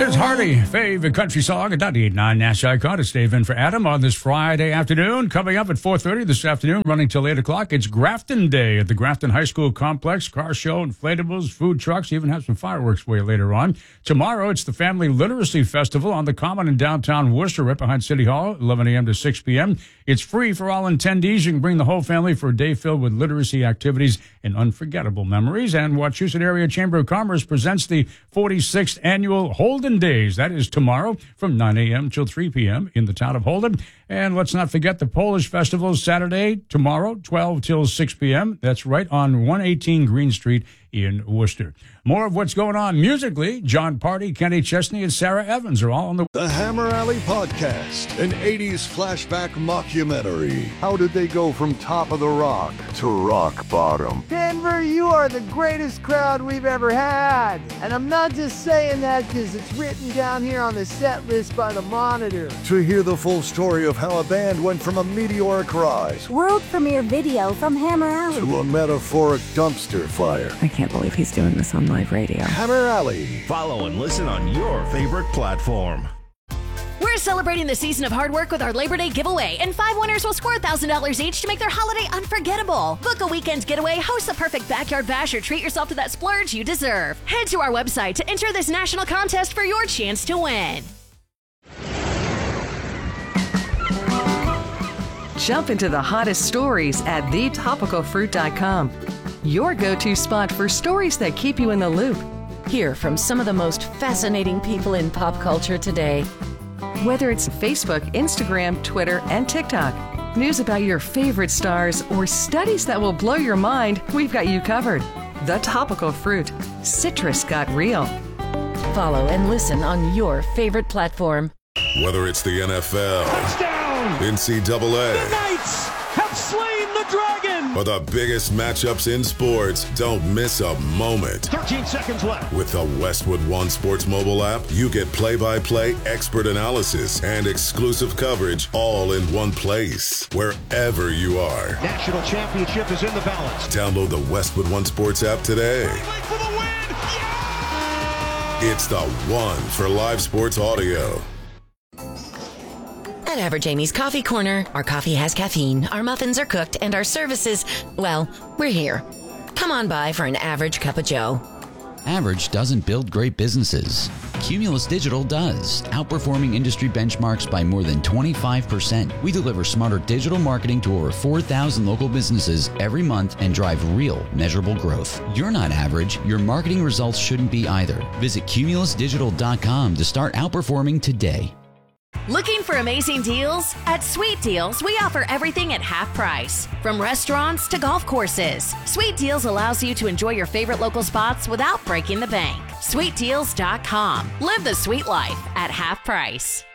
There's Hardy, fave country song at 98.9 Nash Icon. It's Dave in for Adam on this Friday afternoon. Coming up at 4:30 this afternoon, running till 8 o'clock, it's Grafton Day at the Grafton High School Complex. Car show, inflatables, food trucks, even have some fireworks for you later on. Tomorrow, it's the Family Literacy Festival on the Common in downtown Worcester, right behind City Hall, 11 a.m. to 6 p.m. It's free for all attendees. You can bring the whole family for a day filled with literacy activities and unforgettable memories. And Wachusett Area Chamber of Commerce presents the 46th Annual Holden Days. That is tomorrow from 9 a.m. till 3 p.m. in the town of Holden. And let's not forget the Polish Festival Saturday, tomorrow, 12 till 6 p.m. That's right on 118 Green Street in Worcester. More of what's going on musically. John Party, Kenny Chesney, and Sarah Evans are all on the Hammer Alley Podcast, an 80s flashback mockumentary. How did they go from top of the rock to rock bottom? Denver, you are the greatest crowd we've ever had. And I'm not just saying that because it's written down here on the set list by the Monitor. To hear the full story of how a band went from a meteoric rise world premiere video from Hammer Alley to a metaphoric dumpster fire. I can't believe he's doing this on live radio. Hammer Alley. Follow and listen on your favorite platform. We're celebrating the season of hard work with our Labor Day giveaway, and 5 winners will score $1,000 each to make their holiday unforgettable. Book a weekend getaway, host the perfect backyard bash, or treat yourself to that splurge you deserve. Head to our website to enter this national contest for your chance to win. Jump into the hottest stories at thetopicalfruit.com. Your go-to spot for stories that keep you in the loop. Hear from some of the most fascinating people in pop culture today. Whether it's Facebook, Instagram, Twitter, and TikTok, news about your favorite stars, or studies that will blow your mind, we've got you covered. The Topical Fruit. Citrus got real. Follow and listen on your favorite platform. Whether it's the NFL, Touchdown! NCAA, The Knights have slain the dragon! or the biggest matchups in sports, don't miss a moment. 13 seconds left. With the Westwood One Sports mobile app, you get play-by-play expert analysis and exclusive coverage all in one place, wherever you are. National championship is in the balance. Download the Westwood One Sports app today. For the win! Yeah! It's the one for live sports audio. At Average Amy's Coffee Corner, our coffee has caffeine, our muffins are cooked, and our services, well, we're here. Come on by for an average cup of joe. Average doesn't build great businesses. Cumulus Digital does, outperforming industry benchmarks by more than 25%. We deliver smarter digital marketing to over 4,000 local businesses every month and drive real, measurable growth. You're not average. Your marketing results shouldn't be either. Visit cumulusdigital.com to start outperforming today. Looking for amazing deals? At Sweet Deals, we offer everything at half price. From restaurants to golf courses, Sweet Deals allows you to enjoy your favorite local spots without breaking the bank. SweetDeals.com. Live the sweet life at half price.